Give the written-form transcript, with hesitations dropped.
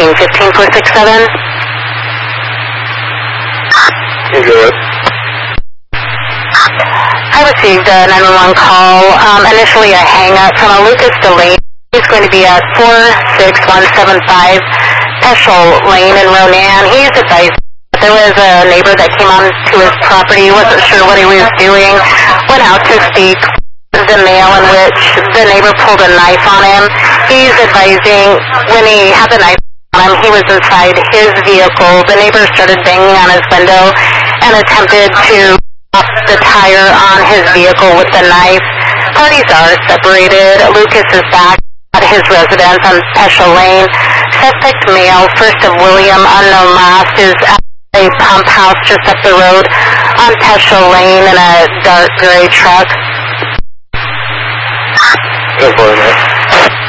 reading 15467. You do it. I received a 911 call, initially a hang-up from a Lucas Delaney. He's going to be at 46175 Peschel Lane in Ronan. He's advised there was a neighbor that came on to his property, wasn't sure what he was doing, went out to speak the mail in which the neighbor pulled a knife on him. He's advising when he had the knife on him, he was inside his vehicle. The neighbor started banging on his window and attempted to pop the tire on his vehicle with the knife. Parties are separated. Lucas is back at his residence on Peschel Lane. Suspect male, first of William, unknown last, is at a pump house just up the road on Peschel Lane in a dark gray truck. Go for it, man.